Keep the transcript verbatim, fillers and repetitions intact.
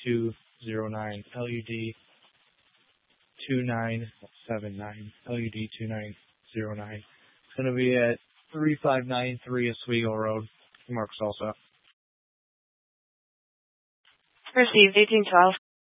two zero nine, L U D two nine seven nine, L U D two nine zero nine. It's going to be at three five nine three Oswego Road, Mark Salsa. Received eighteen twelve.